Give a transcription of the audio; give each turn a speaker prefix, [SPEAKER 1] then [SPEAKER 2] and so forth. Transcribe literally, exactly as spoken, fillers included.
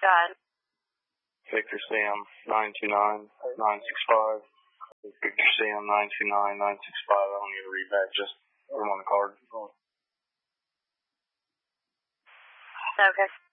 [SPEAKER 1] Go ahead.
[SPEAKER 2] Victor C M nine two nine nine six five. Victor C M nine two nine nine six five. I don't need to read that, just put them on the card.
[SPEAKER 1] Okay.